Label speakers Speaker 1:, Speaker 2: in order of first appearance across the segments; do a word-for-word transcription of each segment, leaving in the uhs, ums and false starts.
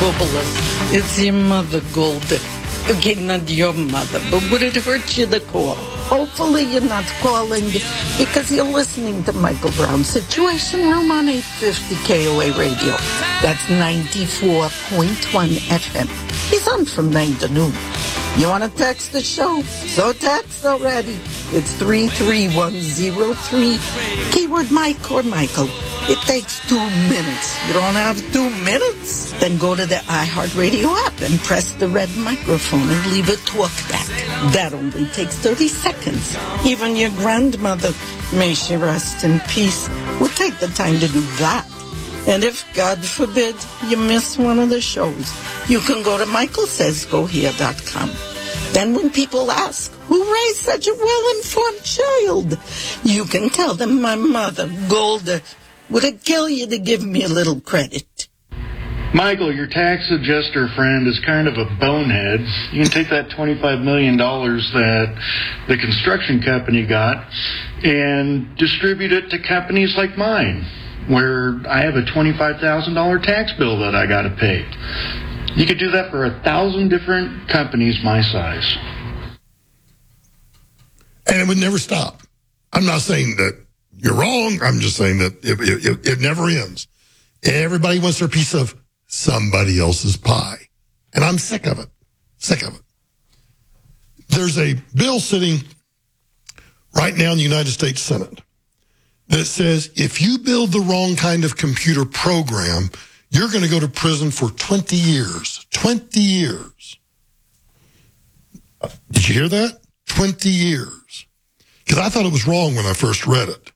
Speaker 1: Bubbles, it's your mother, Golda. Okay, not your mother, but would it hurt you to call? Hopefully you're not calling because you're listening to Michael Brown's Situation Room on eight fifty K O A Radio. That's ninety-four point one F M. He's on from nine to noon. You want to text the show? So text already. It's three three one zero three, keyword Mike or Michael. It takes two minutes. You don't have two minutes? Then go to the iHeartRadio app and press the red microphone and leave a talk back. That only takes thirty seconds. Even your grandmother, may she rest in peace, would take the time to do that. And if, God forbid, you miss one of the shows, you can go to michael says go here dot com. Then when people ask, who raised such a well-informed child? You can tell them my mother, Golda, would it kill you to give me a little credit?
Speaker 2: Michael, your tax adjuster friend is kind of a bonehead. You can take that twenty-five million dollars that the construction company got and distribute it to companies like mine, where I have a twenty-five thousand dollars tax bill that I got to pay. You could do that for a thousand different companies my size.
Speaker 3: And it would never stop. I'm not saying that you're wrong. I'm just saying that it, it, it never ends. Everybody wants their piece of somebody else's pie. And I'm sick of it. Sick of it. There's a bill sitting right now in the United States Senate that says if you build the wrong kind of computer program, you're going to go to prison for twenty years. twenty years. Did you hear that? twenty years. Because I thought it was wrong when I first read it.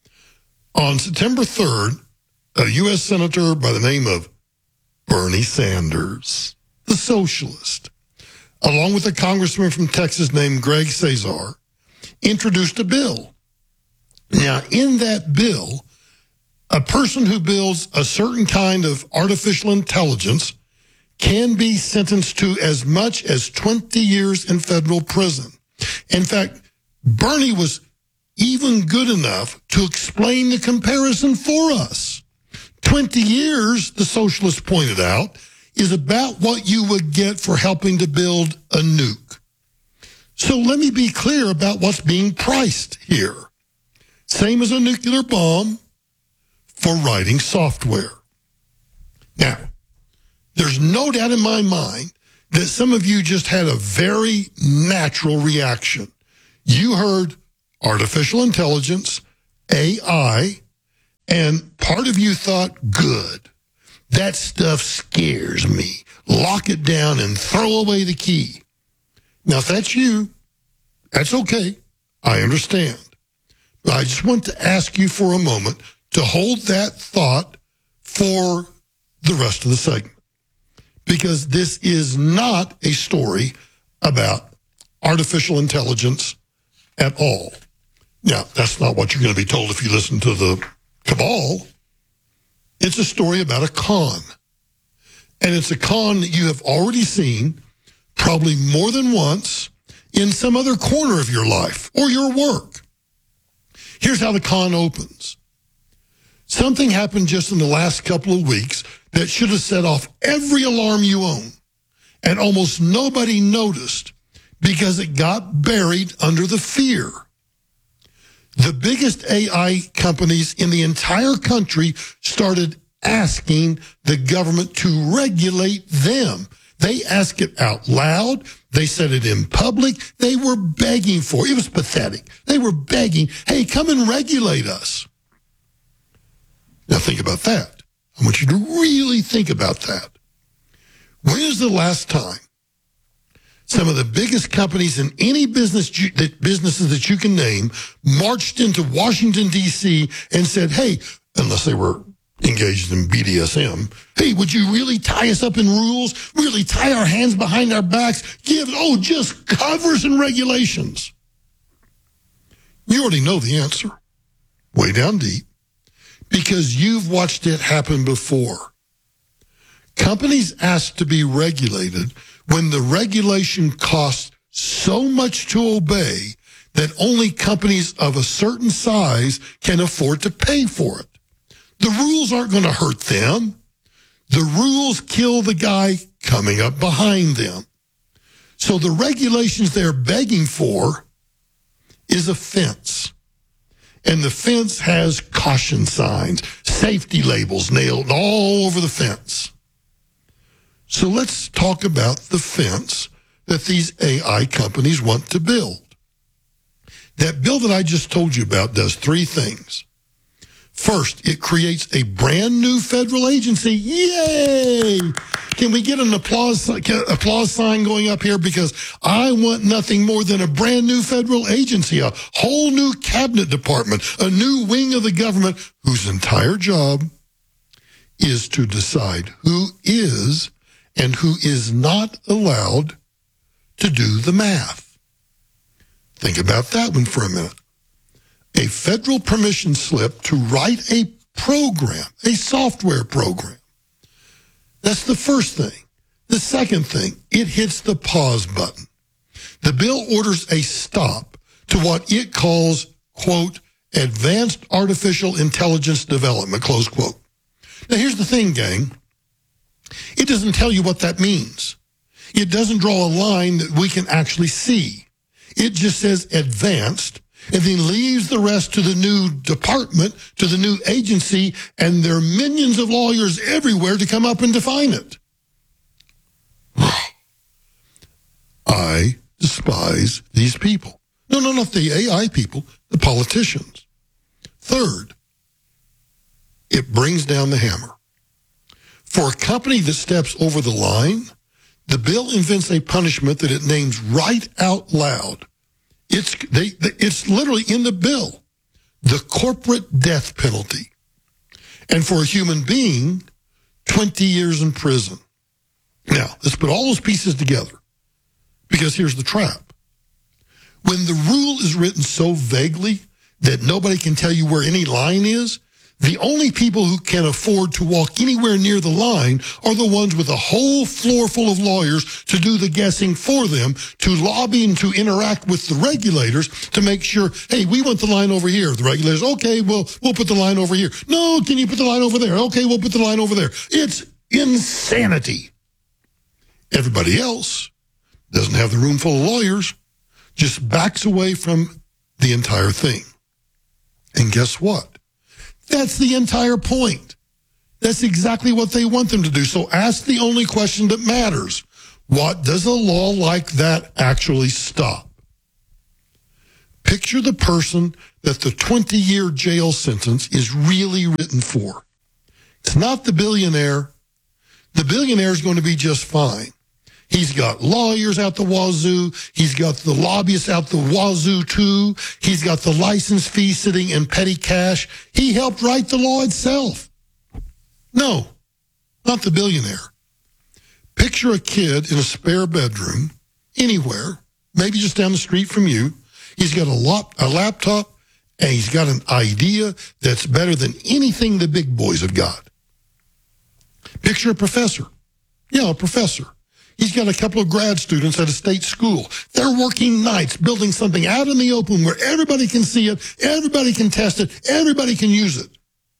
Speaker 3: On September third, a U S senator by the name of Bernie Sanders, the socialist, along with a congressman from Texas named Greg Cesar, introduced a bill. Now, in that bill, a person who builds a certain kind of artificial intelligence can be sentenced to as much as twenty years in federal prison. In fact, Bernie was even good enough to explain the comparison for us. twenty years, the socialist pointed out, is about what you would get for helping to build a nuke. So let me be clear about what's being priced here. Same as a nuclear bomb for writing software. Now, there's no doubt in my mind that some of you just had a very natural reaction. You heard artificial intelligence, A I, and part of you thought, good, that stuff scares me. Lock it down and throw away the key. Now, if that's you, that's okay. I understand. But I just want to ask you for a moment to hold that thought for the rest of the segment. Because this is not a story about artificial intelligence at all. Now, that's not what you're going to be told if you listen to the cabal. It's a story about a con. And it's a con that you have already seen probably more than once in some other corner of your life or your work. Here's how the con opens. Something happened just in the last couple of weeks that should have set off every alarm you own. And almost nobody noticed because it got buried under the fear. The biggest A I companies in the entire country started asking the government to regulate them. They asked it out loud. They said it in public. They were begging for it. It was pathetic. They were begging, hey, come and regulate us. Now think about that. I want you to really think about that. When is the last time some of the biggest companies in any business you, that businesses that you can name marched into Washington, D C and said, hey, unless they were engaged in B D S M, hey, would you really tie us up in rules? Really tie our hands behind our backs? Give, oh, just covers and regulations. You already know the answer. Way down deep. Because you've watched it happen before. Companies ask to be regulated when the regulation costs so much to obey that only companies of a certain size can afford to pay for it. The rules aren't going to hurt them. The rules kill the guy coming up behind them. So the regulations they're begging for is a fence. And the fence has caution signs, safety labels nailed all over the fence. So let's talk about the fence that these A I companies want to build. That bill that I just told you about does three things. First, it creates a brand new federal agency. Yay! Can we get an applause, applause sign going up here? Because I want nothing more than a brand new federal agency, a whole new cabinet department, a new wing of the government whose entire job is to decide who is and who is not allowed to do the math. Think about that one for a minute. A federal permission slip to write a program, a software program. That's the first thing. The second thing, it hits the pause button. The bill orders a stop to what it calls, quote, advanced artificial intelligence development, close quote. Now, here's the thing, gang. It doesn't tell you what that means. It doesn't draw a line that we can actually see. It just says advanced, and then leaves the rest to the new department, to the new agency, and there are millions of lawyers everywhere to come up and define it. I despise these people. No, no, not the A I people, the politicians. Third, it brings down the hammer. For a company that steps over the line, the bill invents a punishment that it names right out loud. It's they, it's literally in the bill, the corporate death penalty. And for a human being, twenty years in prison. Now, let's put all those pieces together, because here's the trap. When the rule is written so vaguely that nobody can tell you where any line is, the only people who can afford to walk anywhere near the line are the ones with a whole floor full of lawyers to do the guessing for them, to lobby and to interact with the regulators to make sure, hey, we want the line over here. The regulators, okay, well, we'll put the line over here. No, can you put the line over there? Okay, we'll put the line over there. It's insanity. Everybody else doesn't have the room full of lawyers, just backs away from the entire thing. And guess what? That's the entire point. That's exactly what they want them to do. So ask the only question that matters. What does a law like that actually stop? Picture the person that the twenty-year jail sentence is really written for. It's not the billionaire. The billionaire is going to be just fine. He's got lawyers out the wazoo. He's got the lobbyists out the wazoo, too. He's got the license fee sitting in petty cash. He helped write the law itself. No, not the billionaire. Picture a kid in a spare bedroom, anywhere, maybe just down the street from you. He's got a, lap, a laptop, and he's got an idea that's better than anything the big boys have got. Picture a professor. Yeah, a professor. He's got a couple of grad students at a state school. They're working nights, building something out in the open where everybody can see it, everybody can test it, everybody can use it.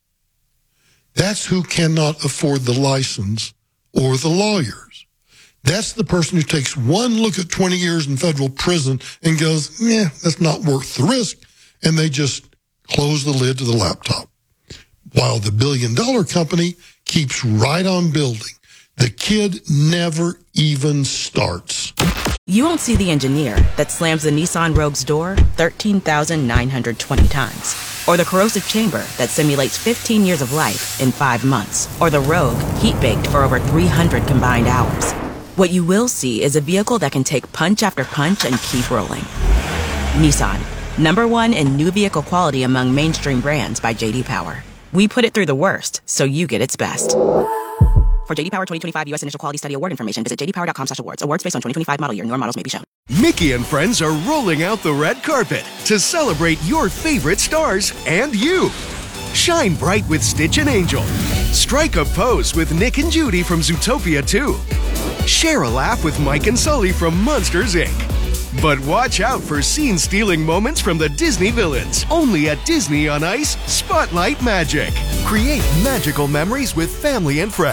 Speaker 3: That's who cannot afford the license or the lawyers. That's the person who takes one look at twenty years in federal prison and goes, yeah, that's not worth the risk, and they just close the lid to the laptop. While the billion-dollar company keeps right on building. The kid never even starts.
Speaker 4: You won't see the engineer that slams the Nissan Rogue's door thirteen thousand nine hundred twenty times. Or the corrosive chamber that simulates fifteen years of life in five months. Or the Rogue heat-baked for over three hundred combined hours. What you will see is a vehicle that can take punch after punch and keep rolling. Nissan, number one in new vehicle quality among mainstream brands by J D Power. We put it through the worst, so you get its best. For J D Power twenty twenty-five U S Initial Quality Study Award information, visit j d power dot com slash awards. Awards based on twenty twenty-five model year. Newer models may be shown.
Speaker 5: Mickey and friends are rolling out the red carpet to celebrate your favorite stars and you. Shine bright with Stitch and Angel. Strike a pose with Nick and Judy from Zootopia two. Share a laugh with Mike and Sully from Monsters, Incorporated. But watch out for scene-stealing moments from the Disney villains. Only at Disney on Ice Spotlight Magic. Create magical memories with family and friends.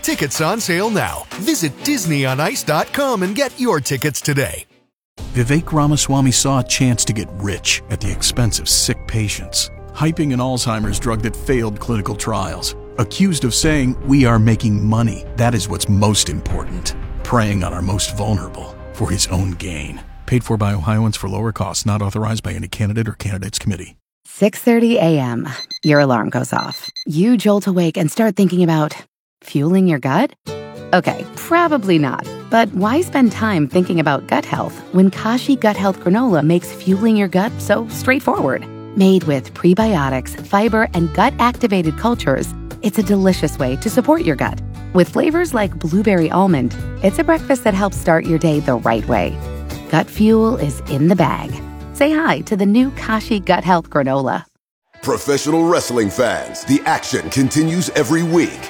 Speaker 5: Tickets on sale now. Visit disney on ice dot com and get your tickets today.
Speaker 6: Vivek Ramaswamy saw a chance to get rich at the expense of sick patients, hyping an Alzheimer's drug that failed clinical trials. Accused of saying, "We are making money. That is what's most important." Preying on our most vulnerable for his own gain. Paid for by Ohioans for lower costs, not authorized by any candidate or candidates committee.
Speaker 7: six thirty a.m. Your alarm goes off. You jolt awake and start thinking about fueling your gut? Okay, probably not. But why spend time thinking about gut health when Kashi Gut Health Granola makes fueling your gut so straightforward? Made with prebiotics, fiber, and gut-activated cultures, it's a delicious way to support your gut. With flavors like blueberry almond, it's a breakfast that helps start your day the right way. Gut fuel is in the bag. Say hi to the new Kashi Gut Health Granola.
Speaker 8: Professional wrestling fans, the action continues every week.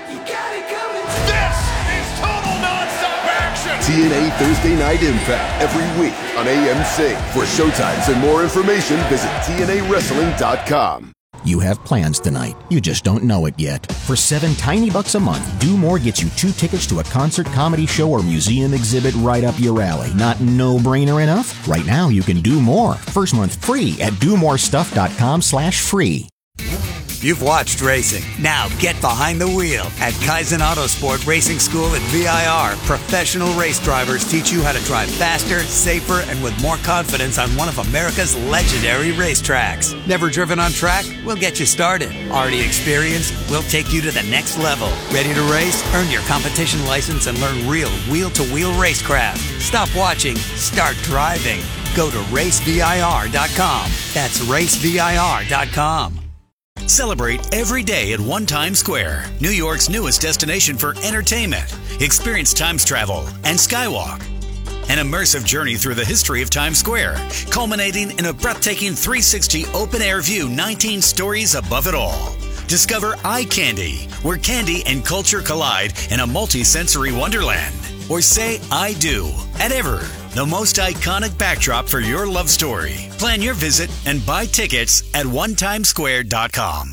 Speaker 9: This is total nonstop action!
Speaker 8: T N A Thursday Night Impact every week on A M C. For showtimes and more information, visit T N A wrestling dot com.
Speaker 10: You have plans tonight. You just don't know it yet. For seven tiny bucks a month, Do More gets you two tickets to a concert, comedy show, or museum exhibit right up your alley. Not no-brainer enough? Right now, you can do more. First month free at do more stuff dot com slash free.
Speaker 11: You've watched racing. Now get behind the wheel. At Kaizen Autosport Racing School at V I R, professional race drivers teach you how to drive faster, safer, and with more confidence on one of America's legendary racetracks. Never driven on track? We'll get you started. Already experienced? We'll take you to the next level. Ready to race? Earn your competition license and learn real wheel-to-wheel racecraft. Stop watching. Start driving. Go to race V I R dot com. That's race V I R dot com.
Speaker 12: Celebrate every day at One Times Square, New York's newest destination for entertainment. Experience Times Travel and Skywalk. An immersive journey through the history of Times Square, culminating in a breathtaking three sixty open-air view, nineteen stories above it all. Discover Eye Candy, where candy and culture collide in a multi-sensory wonderland. Or say I do at Ever, the most iconic backdrop for your love story. Plan your visit and buy tickets at one times square dot com.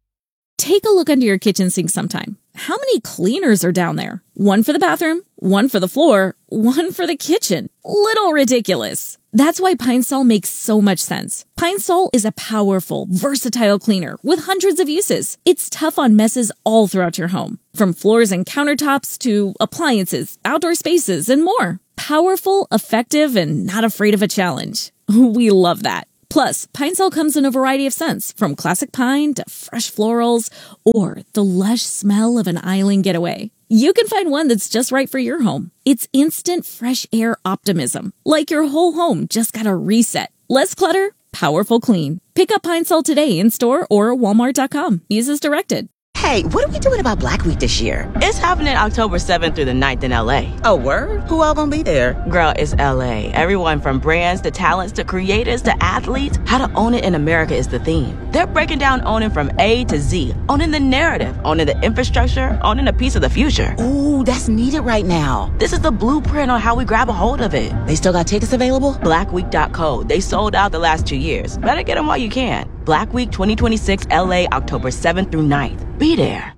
Speaker 13: Take a look under your kitchen sink sometime. How many cleaners are down there? One for the bathroom, one for the floor, one for the kitchen. Little ridiculous. That's why Pine Sol makes so much sense. Pine Sol is a powerful, versatile cleaner with hundreds of uses. It's tough on messes all throughout your home, from floors and countertops to appliances, outdoor spaces, and more. Powerful, effective, and not afraid of a challenge. We love that. Plus, Pine Sol comes in a variety of scents, from classic pine to fresh florals, or the lush smell of an island getaway. You can find one that's just right for your home. It's instant fresh air optimism, like your whole home just got a reset. Less clutter, powerful clean. Pick up Pine Sol today in store or walmart dot com. Use as directed.
Speaker 4: Hey, what are we doing about Black Week this year? It's happening October seventh through the ninth in L A. Oh, word? Who all gonna be there? Girl, it's L A. Everyone from brands to talents to creators to athletes. How to own it in America is the theme. They're breaking down owning from A to Z. Owning the narrative, owning the infrastructure, owning a piece of the future. Ooh, that's needed right now. This is the blueprint on how we grab a hold of it. They still got tickets available? black week dot co. They sold out the last two years. Better get them while you can. Black Week twenty twenty-six L A, October seventh through ninth. Be there.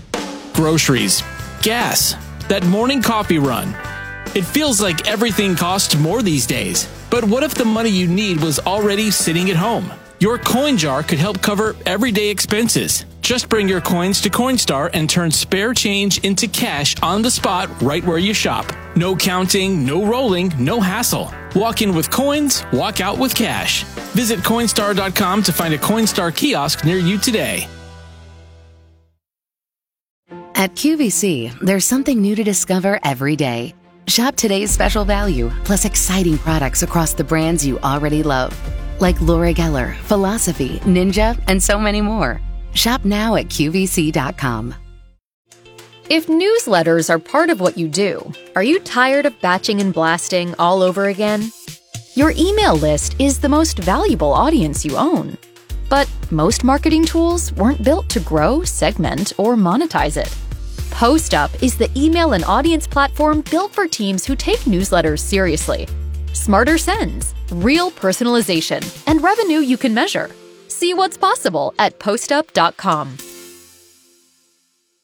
Speaker 14: Groceries, gas, that morning coffee run. It feels like everything costs more these days. But what if the money you need was already sitting at home? Your coin jar could help cover everyday expenses. Just bring your coins to Coinstar and turn spare change into cash on the spot right where you shop. No counting, no rolling, no hassle. Walk in with coins, walk out with cash. Visit Coinstar dot com to find a Coinstar kiosk near you today.
Speaker 7: At Q V C, there's something new to discover every day. Shop today's special value, plus exciting products across the brands you already love, like Laura Geller, Philosophy, Ninja, and so many more. Shop now at Q V C dot com.
Speaker 15: If newsletters are part of what you do, are you tired of batching and blasting all over again? Your email list is the most valuable audience you own. But most marketing tools weren't built to grow, segment, or monetize it. PostUp is the email and audience platform built for teams who take newsletters seriously. Smarter sends, real personalization, and revenue you can measure. See what's possible at post up dot com.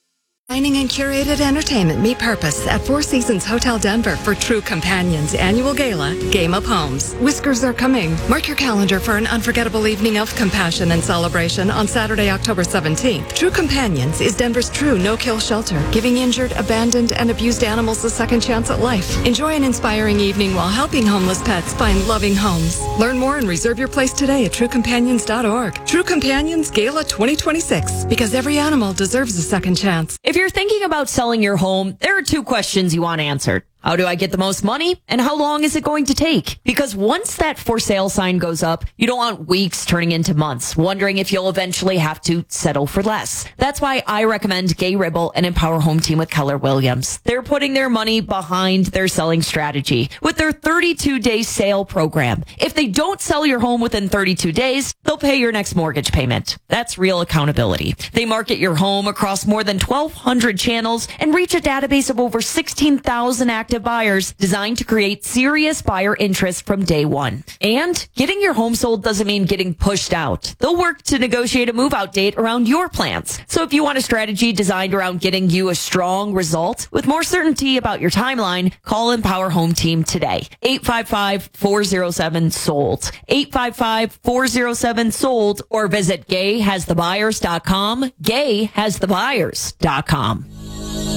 Speaker 16: Dining and curated entertainment meet purpose at Four Seasons Hotel Denver for True Companions annual gala, Game of Homes. Whiskers are coming. Mark your calendar for an unforgettable evening of compassion and celebration on Saturday, October seventeenth. True Companions is Denver's true no-kill shelter, giving injured, abandoned, and abused animals a second chance at life. Enjoy an inspiring evening while helping homeless pets find loving homes. Learn more and reserve your place today at true companions dot org. True Companions Gala twenty twenty-six, because every animal deserves a second chance.
Speaker 17: If you're thinking about selling your home, there are two questions you want answered. How do I get the most money? And how long is it going to take? Because once that for sale sign goes up, you don't want weeks turning into months, wondering if you'll eventually have to settle for less. That's why I recommend Gay Ribble and Empower Home Team with Keller Williams. They're putting their money behind their selling strategy with their thirty-two day sale program. If they don't sell your home within thirty-two days, they'll pay your next mortgage payment. That's real accountability. They market your home across more than twelve hundred channels and reach a database of over sixteen thousand active buyers designed to create serious buyer interest from day one. And getting your home sold doesn't mean getting pushed out. They'll work to negotiate a move-out date around your plans. So if you want a strategy designed around getting you a strong result with more certainty about your timeline, call Empower Home Team today. eight five five, four oh seven, sold. eight five five, four oh seven, sold or visit gay has the buyers dot com. gay has the buyers dot com.